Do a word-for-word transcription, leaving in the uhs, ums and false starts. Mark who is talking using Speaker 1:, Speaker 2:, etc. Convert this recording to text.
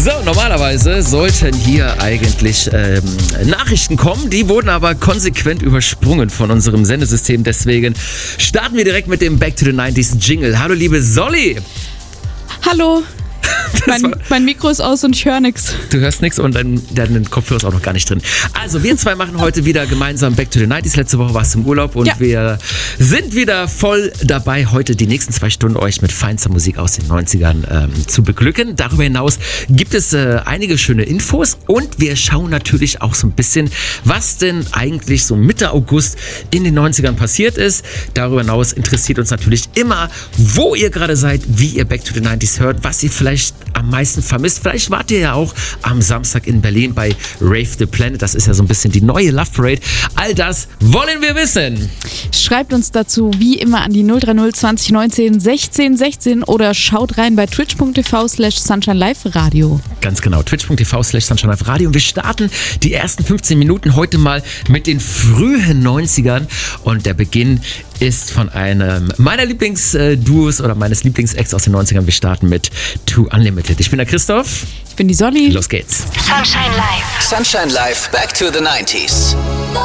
Speaker 1: So, normalerweise sollten hier eigentlich ähm, Nachrichten kommen, die wurden aber konsequent übersprungen von unserem Sendesystem. Deswegen starten wir direkt mit dem Back to the nineties Jingle. Hallo liebe Solly.
Speaker 2: Hallo. Mein, mein Mikro ist aus und ich höre nichts.
Speaker 1: Du hörst nichts und dein, dein Kopfhörer ist auch noch gar nicht drin. Also wir zwei machen heute wieder gemeinsam Back to the nineties. Letzte Woche warst du im Urlaub und ja. wir sind wieder voll dabei, heute die nächsten zwei Stunden euch mit feinster Musik aus den neunzigern ähm, zu beglücken. Darüber hinaus gibt es äh, einige schöne Infos und wir schauen natürlich auch so ein bisschen, was denn eigentlich so Mitte August in den neunzigern passiert ist. Darüber hinaus interessiert uns natürlich immer, wo ihr gerade seid, wie ihr Back to the nineties hört, was ihr vielleicht am meisten vermisst. Vielleicht wart ihr ja auch am Samstag in Berlin bei Rave the Planet. Das ist ja so ein bisschen die neue Love Parade. All das wollen wir wissen.
Speaker 2: Schreibt uns dazu wie immer an die null drei null zwanzig neunzehn sechzehn sechzehn oder schaut rein bei twitch.tv slash Sunshine Live Radio.
Speaker 1: Ganz genau, twitch.tv slash Sunshine Live Radio. Und wir starten die ersten fünfzehn Minuten heute mal mit den frühen neunzigern. Und der Beginn ist von einem meiner Lieblingsduos oder meines Lieblingsacts aus den neunzigern. Wir starten mit Too Unlimited. Ich bin der Christoph.
Speaker 2: Ich bin die Solly.
Speaker 1: Los geht's.
Speaker 3: Sunshine Live. Sunshine Live, Back to the nineties.